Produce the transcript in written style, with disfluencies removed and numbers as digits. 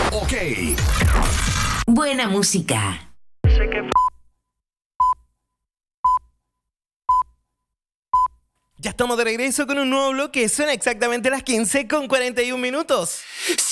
Ok. Buena música. Ya estamos de regreso con un nuevo bloque. Son exactamente las 15:41.